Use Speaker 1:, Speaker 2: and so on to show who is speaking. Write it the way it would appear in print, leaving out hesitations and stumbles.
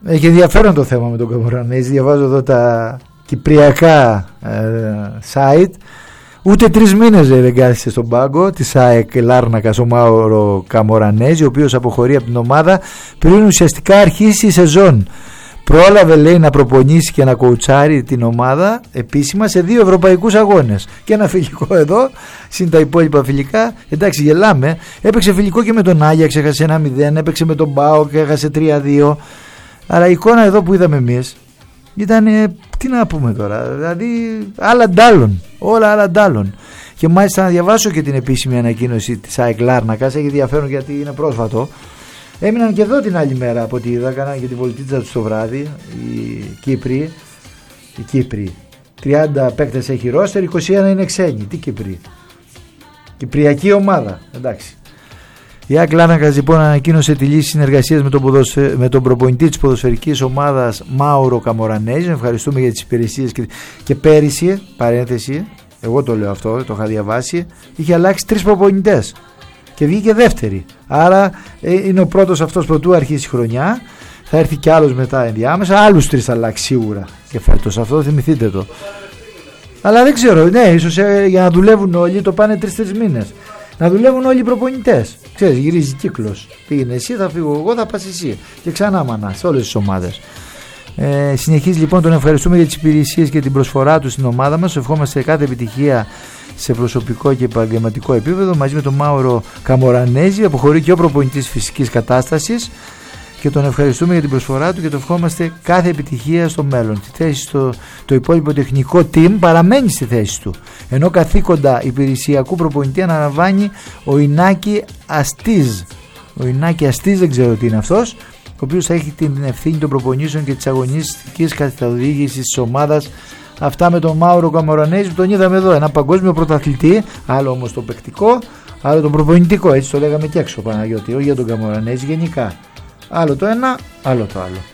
Speaker 1: Έχει ενδιαφέρον το θέμα με τον Καμορανέζη. Διαβάζω εδώ τα κυπριακά site. Ούτε 3 μήνες δεν κάθισε στον πάγκο της ΑΕΚ Λάρνακας ο Μάουρο Καμορανέζη, ο οποίος αποχωρεί από την ομάδα πριν ουσιαστικά αρχίσει η σεζόν. Πρόλαβε, λέει, να προπονήσει και να κοουτσάρει την ομάδα επίσημα σε 2 ευρωπαϊκούς αγώνες. Και ένα φιλικό εδώ, συν τα υπόλοιπα φιλικά. Εντάξει, γελάμε. Έπαιξε φιλικό και με τον Άγιαξ, έχασε 1-0. Έπαιξε με τον Μπάο και έχασε 3-2. Αλλά η εικόνα εδώ που είδαμε εμείς ήταν, τι να πούμε τώρα, δηλαδή άλλα ντάλλον, όλα άλλα ντάλλον. Και μάλιστα να διαβάσω και την επίσημη ανακοίνωση της ΑΕΚ Λάρνακας, έχει ενδιαφέρον γιατί είναι πρόσφατο. Έμειναν και εδώ την άλλη μέρα από ό,τι είδα, κάνανε και την βολτίτσα τους το βράδυ οι Κύπροι. 30 παίκτες έχει ρόστερ, 21 είναι ξένοι. Τι Κύπροι? Κυπριακή ομάδα, εντάξει. Η ΑΕΚ Λάρνακας λοιπόν ανακοίνωσε τη λύση συνεργασίας με τον προπονητή της ποδοσφαιρικής ομάδας Μάουρο Καμορανέζη. Ευχαριστούμε για τις υπηρεσίες και πέρυσι, παρένθεση, εγώ το λέω αυτό, το είχα διαβάσει, είχε αλλάξει 3 προπονητές και βγήκε δεύτερη. Άρα είναι ο πρώτος αυτός πρωτού αρχίσει η χρονιά. Θα έρθει κι άλλος μετά ενδιάμεσα. Άλλους 3 θα αλλάξει σίγουρα και φέτος. Αυτό θυμηθείτε το. Αλλά δεν ξέρω, ναι, ίσως για να δουλεύουν όλοι το πάνε 3 μήνες. Να δουλεύουν όλοι οι προπονητές. Ξέρεις, γυρίζει κύκλος. Πήγαινε εσύ, θα φύγω εγώ, θα πας εσύ. Και ξανά μανά σε όλες τις ομάδες. Συνεχίζει λοιπόν, τον ευχαριστούμε για τις υπηρεσίες και την προσφορά του στην ομάδα μας. Ευχόμαστε κάθε επιτυχία σε προσωπικό και επαγγελματικό επίπεδο. Μαζί με τον Μάουρο Καμορανέζη αποχωρεί και ο προπονητής φυσικής κατάστασης και τον ευχαριστούμε για την προσφορά του και το ευχόμαστε κάθε επιτυχία στο μέλλον. Τη θέση το υπόλοιπο τεχνικό team παραμένει στη θέση του, ενώ καθήκοντα υπηρεσιακού προπονητή αναλαμβάνει ο Ινάκη Αστίζ. Ο Ινάκη Αστίζ δεν ξέρω τι είναι αυτός, ο οποίος θα έχει την ευθύνη των προπονήσεων και της αγωνιστικής καθοδήγησης της ομάδας. Αυτά με τον Μάουρο Καμορανέζη που τον είδαμε εδώ, ένα παγκόσμιο πρωταθλητή, άλλο όμως το παικτικό, άλλο το προπονητικό, έτσι το λέγαμε και έξω, Παναγιώτη, όχι για τον Καμορανέζη γενικά. Άλλο το ένα, άλλο το άλλο.